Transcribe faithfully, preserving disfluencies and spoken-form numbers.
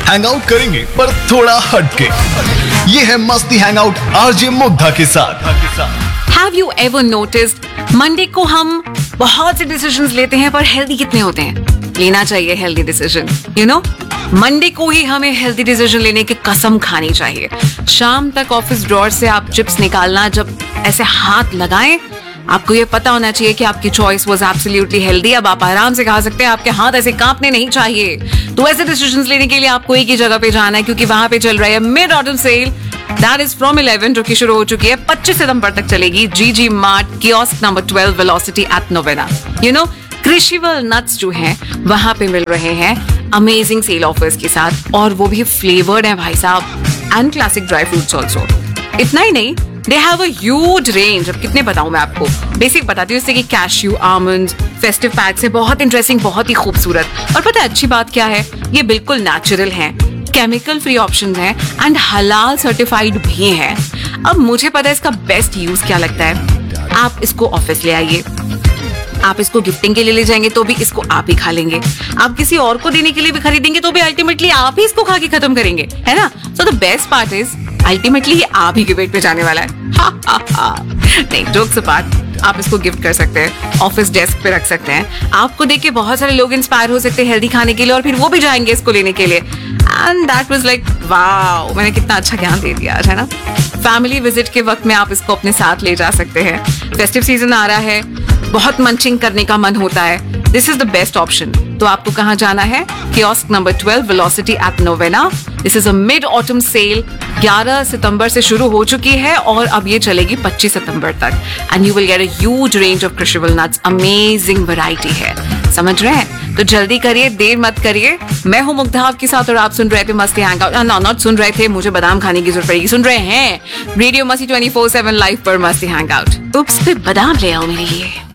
Hang out करेंगे पर थोड़ा हटके। ये है मस्ती हैंग आउट आरजे मुग्धा के साथ। Have you ever noticed Monday को हम बहुत से डिसीजंस लेते हैं पर हेल्दी कितने होते हैं? लेना चाहिए healthy decision, you know Monday को ही हमें हेल्दी डिसीजन लेने की कसम खानी चाहिए। शाम तक ऑफिस ड्रॉर से आप चिप्स निकालना जब ऐसे हाथ लगाएं, आपको ये पता होना चाहिए कि आपकी चॉइस वाज एब्सोल्युटली हेल्दी। अब आप आराम से खा सकते हैं, आपके हाथ ऐसे कांपने नहीं चाहिए। तो ऐसे डिसीजंस लेने के लिए आपको एक ही जगह पे जाना है, क्योंकि वहां पे चल रहा है mid autumn cell. That is from eleven, जो कि शुरू हो चुकी है, पच्चीस सितंबर तक चलेगी। जी G mart kiosk number twelve velocity at novena. You know क्रिशिवल nuts जो हैं वहां पे मिल रहे हैं अमेजिंग सेल ऑफर्स के साथ, और वो भी फ्लेवर्ड है भाई साहब, and classic dry fruits also. इतना ही नहीं, they have a huge range. अब कितने बताऊं मैं आपको, बेसिक बताती हूँ, जैसे कि कैश्यू, आमंड, फेस्टिव पैक्स है, बहुत इंटरेस्टिंग, बहुत ही खूबसूरत। और पता है अच्छी बात क्या है, ये बिल्कुल नेचुरल है, केमिकल फ्री ऑप्शंस हैं एंड हलाल सर्टिफाइड भी हैं। अब मुझे पता है इसका बेस्ट यूज क्या लगता है। आप इसको ऑफिस ले आइए, आप इसको गिफ्टिंग के लिए ले जाएंगे तो भी इसको आप ही खा लेंगे, आप किसी और को देने के लिए भी खरीदेंगे तो भी अल्टीमेटली आप ही इसको खा के खत्म करेंगे, है ना। So the best part is ultimately ये आप ही के पेट पे जाने वाला है। हा, हा, हा। नहीं, जोक्स अपार्ट, आप इसको गिफ्ट कर सकते हैं, ऑफिस डेस्क पे रख सकते हैं। आपको देख के बहुत सारे लोग इंस्पायर हो सकते हैं हेल्दी खाने के लिए, और फिर वो भी जाएंगे इसको लेने के लिए। And that was like wow, मैंने कितना अच्छा ज्ञान दे दिया आज, है ना। फैमिली विजिट के वक्त में आप इसको अपने साथ ले जा सकते हैं। फेस्टिव सीजन आ रहा है, बहुत मंचिंग करने का मन होता है, this is the best option. तो आपको कहाँ जाना है? Kiosk number twelve velocity at novena. This is a mid autumn cell, ग्यारह सितंबर से शुरू हो चुकी है और अब ये चलेगी पच्चीस सितंबर तक। And you will get a huge range of क्रशेबल nuts, amazing variety है, समझ रहे हैं? तो जल्दी करिए, देर मत करिए। मैं हूं मुग्धा आपके साथ और आप सुन रहे थे मस्ती हैंग आउट। नो नॉट सुन रहे थे, मुझे बादाम खाने की जरूरत पड़ेगी। सुन रहे हैं रेडियो मस्ती ट्वेंटी फोर सेवन लाइव पर मस्ती हैंग आउट। उप्स, पे बादाम ले आओ मेरे लिए।